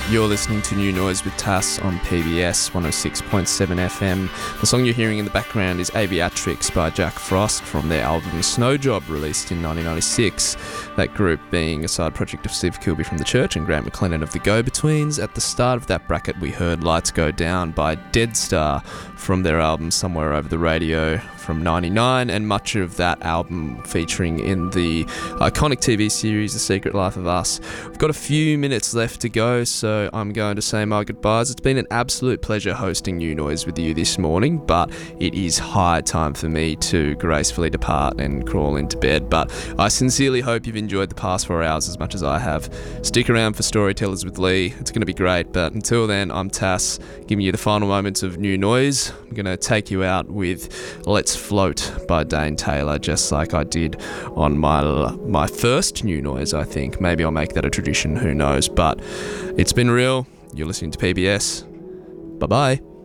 You're listening to New Noise with Tass on PBS 106.7 FM. The song you're hearing in the background is Aviatrix by Jack Frost from their album Snow Job, released in 1996. That group being a side project of Steve Kilbey from The Church and Grant McLennan of The Go-Betweens. At the start of that bracket, we heard Lights Go Down by Dead Star from their album Somewhere Over the Radio from 99, and much of that album featuring in the iconic TV series The Secret Life of Us. We've got a few minutes left to go, so I'm going to say my goodbyes. It's been an absolute pleasure hosting New Noise with you this morning, but it is high time for me to gracefully depart and crawl into bed. But I sincerely hope you've enjoyed the past 4 hours as much as I have. Stick around for Storytellers with Lee. It's going to be great, but until then, I'm Tass, giving you the final moments of New Noise. I'm going to take you out with Let's Float by Dane Taylor, just like I did on my first New Noise, I think. Maybe I'll make that a tradition, who knows. But it's been real. You're listening to PBS. Bye-bye.